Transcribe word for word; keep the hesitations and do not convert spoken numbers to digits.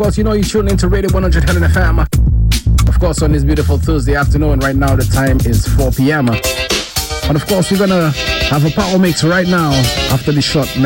course, you know you tune into Radio one hundred Helen F M. Of course, on this beautiful Thursday afternoon. Right now, the time is four p.m. And of course, we're gonna have a power mix right now after the short